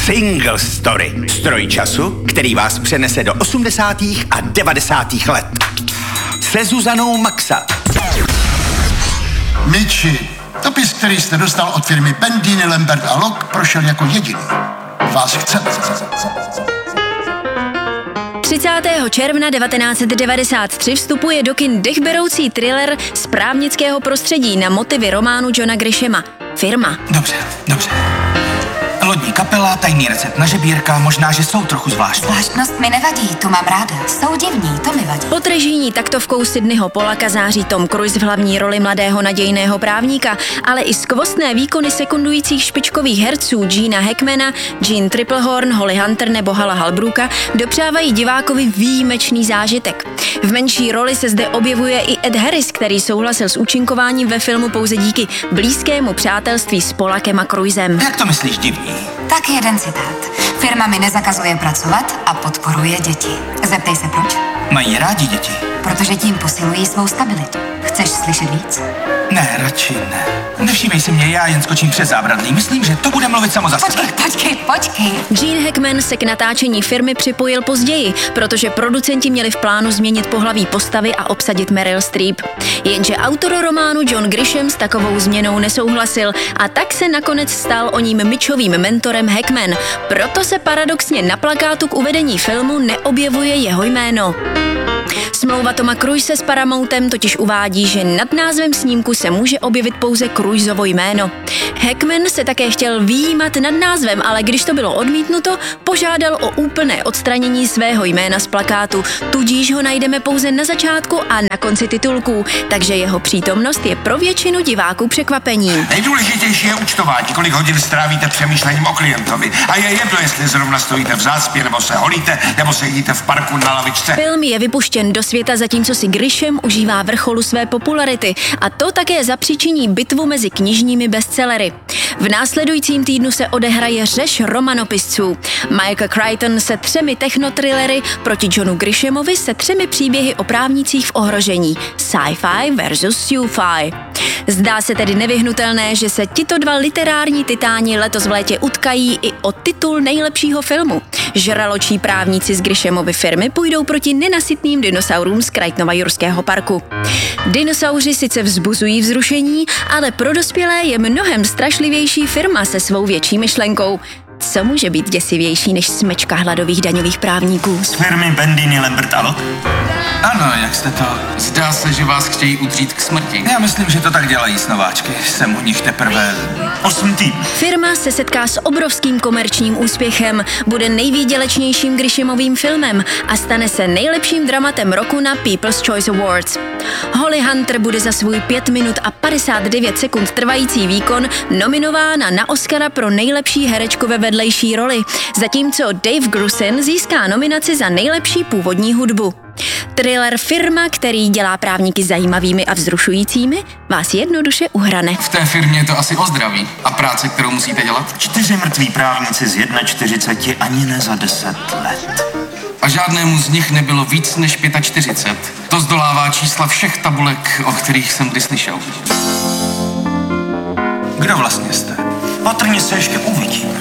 Single Story. Stroj času, který vás přenese do 80. a 90. let. Se Zuzanou Maxa. Michi, dopis, který jste dostal od firmy Pendini, Lambert a Locke, prošel jako jediný. Vás chceme. 30. června 1993 vstupuje do kin dechberoucí thriller z právnického prostředí na motivy románu Johna Grishama. Firma. Dobře. Lodní kapela, tajný recept na žebírka, možná, že jsou trochu zvláštní. Zvláštnost mi nevadí, tu mám ráda. Jsou divní, to mi vadí. Pod režijní taktovkou Sydneyho Pollacka září Tom Cruise v hlavní roli mladého nadějného právníka, ale i skvostné výkony sekundujících špičkových herců Gena Hackmana, Jean Tripplehorn, Holly Hunter nebo Hala Halbrooka dopřávají divákovi výjimečný zážitek. V menší roli se zde objevuje i Ed Harris, který souhlasil s účinkováním ve filmu pouze díky blízkému přátelství s Pollackem a Cruisem. Jak to myslíš divný? Tak jeden citát. Firma mi nezakazuje pracovat a podporuje děti. Zeptej se proč? Mají rádi děti. Protože tím posilují svou stabilitu. Chceš slyšet víc? Ne, radši ne. Nevšímej si mě, já jen skočím přes zábradlí. Myslím, že to bude mluvit samo za sebe. Počkej. Gene Hackman se k natáčení firmy připojil později, protože producenti měli v plánu změnit pohlaví postavy a obsadit Meryl Streep. Jenže autor románu John Grisham s takovou změnou nesouhlasil a tak se nakonec stal oním Mitchovým mentorem Hackman. Proto se paradoxně na plakátu k uvedení filmu neobjevuje jeho jméno. Smlouva Toma Cruise s Paramountem totiž uvádí, že nad názvem snímku se může objevit pouze Cruiseovo jméno. Hackman se také chtěl vyjímat nad názvem, ale když to bylo odmítnuto, požádal o úplné odstranění svého jména z plakátu, tudíž ho najdeme pouze na začátku a na konci titulků, takže jeho přítomnost je pro většinu diváků překvapením. Nejdůležitější je účtování, kolik hodin strávíte přemýšlením o klientovi. A je jedno, jestli zrovna stojíte v zácpě, nebo se holíte, nebo sedíte v parku na lavičce. Film je vypuštěn do světa, zatímco si Grisham užívá vrcholu své popularity a to také zapříčiní bitvu mezi knižními bestsellery. V následujícím týdnu se odehraje řeš romanopisců. Michael Crichton se 3 technotrillery proti Johnu Grishamovi se 3 příběhy o právnících v ohrožení. Sci-fi versus sci-fi. Zdá se tedy nevyhnutelné, že se tito 2 literární titáni letos v létě utkají i o titul nejlepšího filmu. Žraločí právníci z Grishamovy firmy půjdou proti nenasytným dinosaurům z Crichtonova jurského parku. Dinosauři sice vzbuzují vzrušení, ale pro dospělé je mnohem strašlivější firma se svou větší myšlenkou. Co může být děsivější než smečka hladových daňových právníků? Z firmy Pendini, Lambert a Locke? Ano, jak jste to... Zdá se, že vás chtějí udřít k smrti. Já myslím, že to tak dělají s nováčky. Jsem u nich teprve 8 týdnů. Firma se setká s obrovským komerčním úspěchem, bude nejvýdělečnějším Grishamovým filmem a stane se nejlepším dramatem roku na People's Choice Awards. Holly Hunter bude za svůj 5 minut a 59 sekund trvající výkon nominována na Oscara pro nejlepší herečku ve vedlejší roli, zatímco Dave Grusin získá nominaci za nejlepší původní hudbu. Thriller Firma, který dělá právníky zajímavými a vzrušujícími, vás jednoduše uhrane. V té firmě je to asi o zdraví. A práce, kterou musíte dělat? 4 mrtví právníci z 41 ani ne za 10 let. A žádnému z nich nebylo víc než 45. To zdolává čísla všech tabulek, o kterých jsem kdy slyšel. Kdo vlastně jste? Patrně se ještě uvidíme.